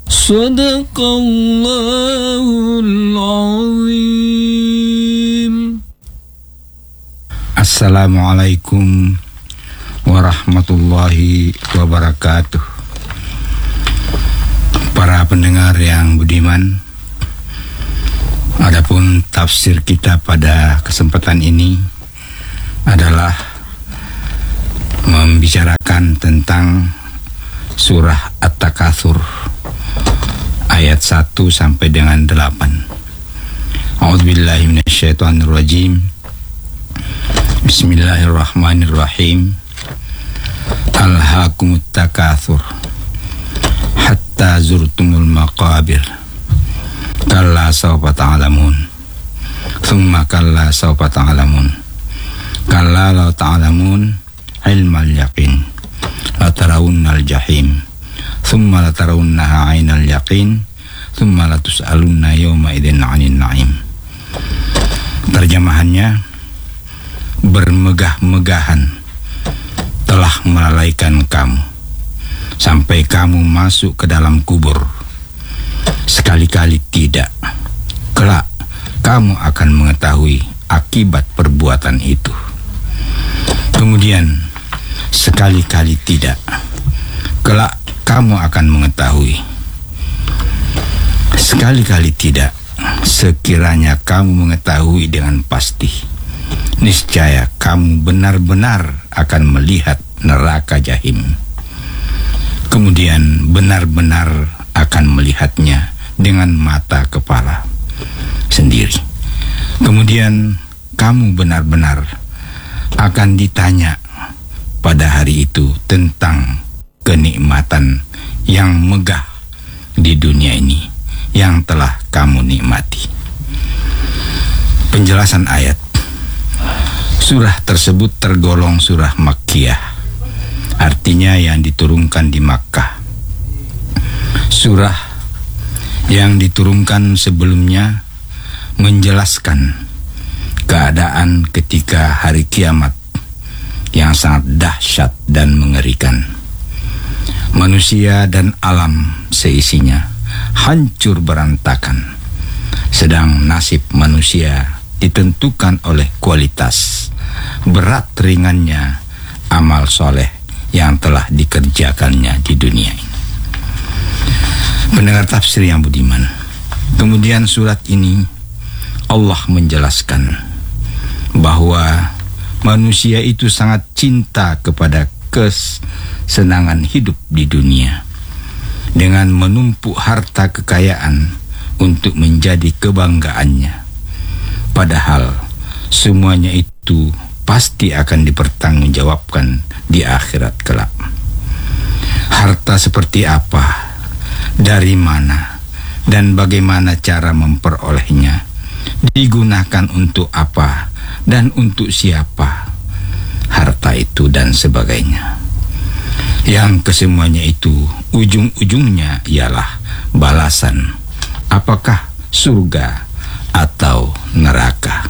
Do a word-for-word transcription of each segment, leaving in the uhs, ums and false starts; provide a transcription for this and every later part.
Sadaqallahul azim. Assalamualaikum warahmatullahi wabarakatuh. Para pendengar yang budiman, adapun tafsir kita pada kesempatan ini adalah membicarakan tentang surah At-Takatsur ayat satu sampai dengan delapan. A'udzubillahi minasyaitonirrajim. Bismillahirrahmanirrahim. Alhaakumut takatsur hatta zurtumul maqabir. Kalla sawfa ta'lamun. Tsumma kalla sawfa ta'lamun. Kalla law ta'lamun ilmal yaqin. La tarawunnal jahim. Tsumma la tarawunnaha 'ainal yaqin. Tsumma la tus'alunna yawma idzin 'anil na'im. Terjemahannya, bermegah-megahan telah melalaikan kamu sampai kamu masuk ke dalam kubur. Sekali-kali tidak, kelak kamu akan mengetahui akibat perbuatan itu. Kemudian sekali-kali tidak, kelak kamu akan mengetahui. Sekali-kali tidak, sekiranya kamu mengetahui dengan pasti, niscaya kamu benar-benar akan melihat neraka jahim. Kemudian benar-benar akan melihatnya dengan mata kepala sendiri. Kemudian kamu benar-benar akan ditanya pada hari itu tentang kenikmatan yang megah di dunia ini yang telah kamu nikmati. Penjelasan ayat. Surah tersebut tergolong surah Makkiyah, artinya yang diturunkan di Makkah. Surah yang diturunkan sebelumnya menjelaskan keadaan ketika hari kiamat yang sangat dahsyat dan mengerikan. Manusia dan alam seisinya hancur berantakan, sedang nasib manusia ditentukan oleh kualitas berat ringannya amal soleh yang telah dikerjakannya di dunia ini. Pendengar tafsir yang budiman, kemudian surat ini Allah menjelaskan bahwa manusia itu sangat cinta kepada kesenangan hidup di dunia dengan menumpuk harta kekayaan untuk menjadi kebanggaannya. Padahal semuanya itu pasti akan dipertanggungjawabkan di akhirat kelak. Harta seperti apa, dari mana, dan bagaimana cara memperolehnya, digunakan untuk apa, dan untuk siapa harta itu, dan sebagainya. Yang kesemuanya itu ujung-ujungnya ialah balasan, apakah surga atau neraka.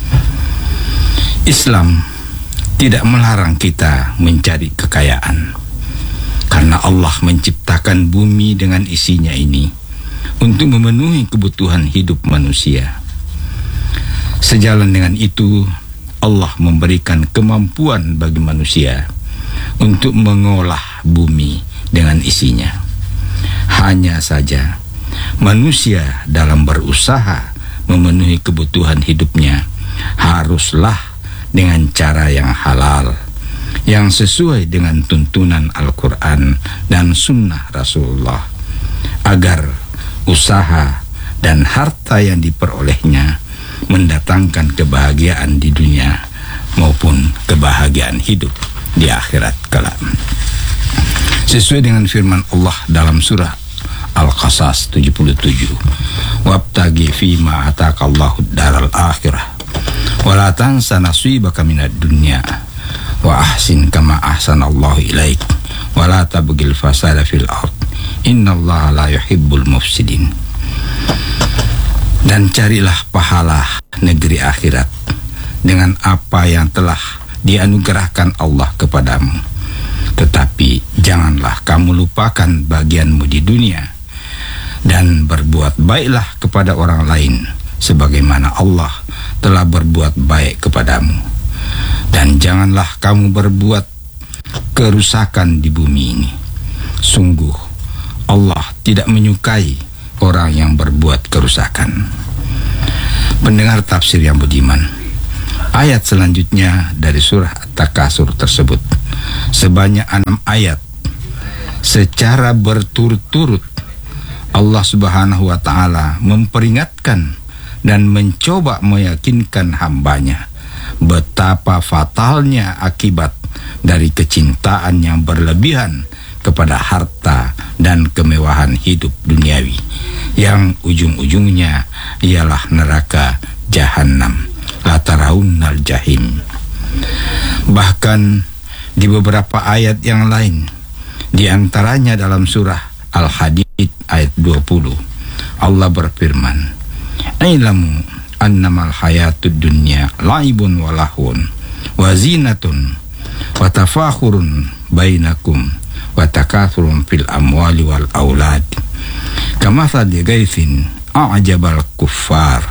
Islam tidak melarang kita mencari kekayaan, karena Allah menciptakan bumi dengan isinya ini untuk memenuhi kebutuhan hidup manusia. Sejalan dengan itu, Allah memberikan kemampuan bagi manusia untuk mengolah bumi dengan isinya. Hanya saja manusia dalam berusaha memenuhi kebutuhan hidupnya haruslah dengan cara yang halal, yang sesuai dengan tuntunan Al-Quran dan Sunnah Rasulullah, agar usaha dan harta yang diperolehnya mendatangkan kebahagiaan di dunia maupun kebahagiaan hidup di akhirat kelak. Sesuai dengan firman Allah dalam surah Al-Qasas tujuh puluh tujuh, wabtagi fima atakallahu daral akhirah wala tansa nasibaka minad dunya wa ahsin kama ahsanallahu ilaik wala tabghil fasada fil ard innallaha la yuhibbul mufsidin. Dan carilah pahala negeri akhirat dengan apa yang telah dianugerahkan Allah kepadamu, tetapi janganlah kamu lupakan bagianmu di dunia Dan berbuat baiklah kepada orang lain sebagaimana Allah telah berbuat baik kepadamu. Dan janganlah kamu berbuat kerusakan di bumi ini. Sungguh Allah tidak menyukai orang yang berbuat kerusakan. Pendengar tafsir yang budiman, ayat selanjutnya dari surah At-Takasur tersebut sebanyak enam ayat secara berturut-turut Allah Subhanahu wa ta'ala memperingatkan dan mencoba meyakinkan hambanya betapa fatalnya akibat dari kecintaan yang berlebihan kepada harta dan kemewahan hidup duniawi yang ujung-ujungnya ialah neraka jahanam, lataraunal jahim. Bahkan di beberapa ayat yang lain, di antaranya dalam surah Al-Hadid ayat dua puluh, Allah berfirman, "Ilamu annamal hayatud dunya laibun wa lahun wa zinatun wa tafakhurun bainakum wa takathurun fil amwali wal aulad kamathali ghaithin a'jabal kuffar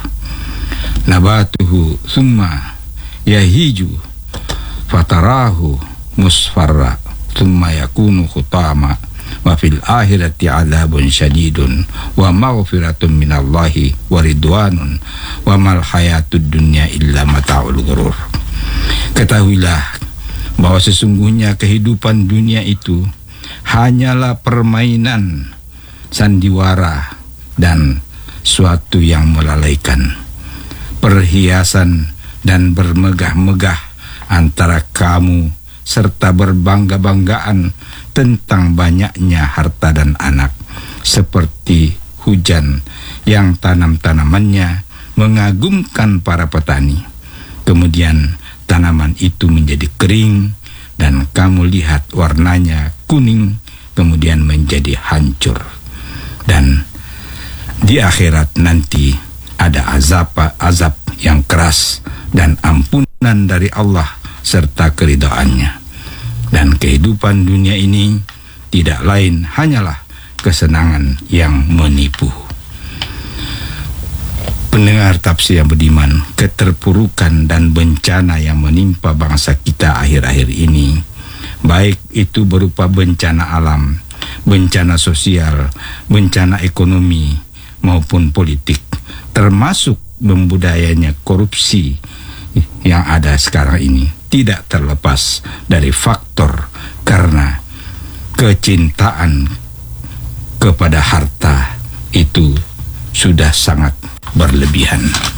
nabatuhu thumma yahiju fatarahu musfarra thumma yakunu khutama wa fil akhirati adzabun syadidun wa maghfiratun minallahi wa ridwanun wa mal hayatud dunya illa mata'ul ghurur." Ketahuilah bahwa sesungguhnya kehidupan dunia itu hanyalah permainan sandiwara dan suatu yang melalaikan, perhiasan dan bermegah-megah antara kamu serta berbangga-banggaan tentang banyaknya harta dan anak, seperti hujan yang tanam-tanamannya mengagumkan para petani. Kemudian tanaman itu menjadi kering dan kamu lihat warnanya kuning, kemudian menjadi hancur. Dan di akhirat nanti ada azab azab yang keras dan ampunan dari Allah serta keridhaannya. Dan kehidupan dunia ini tidak lain hanyalah kesenangan yang menipu. Pendengar tafsir yang budiman, keterpurukan dan bencana yang menimpa bangsa kita akhir-akhir ini, baik itu berupa bencana alam, bencana sosial, bencana ekonomi maupun politik, termasuk membudayanya korupsi yang ada sekarang ini, tidak terlepas dari faktor karena kecintaan kepada harta itu sudah sangat berlebihan.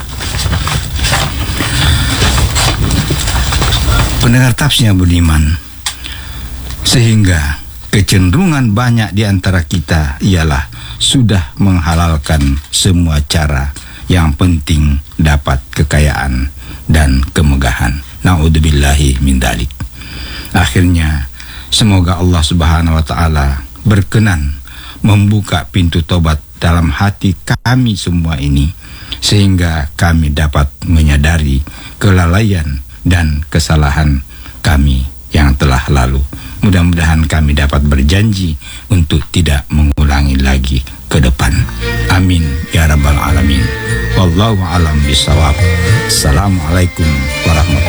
Pendengar tafsir yang budiman, sehingga kecenderungan banyak di antara kita ialah sudah menghalalkan semua cara yang penting dapat kekayaan dan kemegahan. Na'udzubillahi min dzalik. Akhirnya semoga Allah Subhanahu wa taala berkenan membuka pintu tobat dalam hati kami semua ini, sehingga kami dapat menyadari kelalaian dan kesalahan kami yang telah lalu. Mudah-mudahan kami dapat berjanji untuk tidak mengulangi lagi ke depan. Amin ya rabbal alamin. Wallahu a'lam bishawab. Assalamualaikum warahmatullahi wabarakatuh.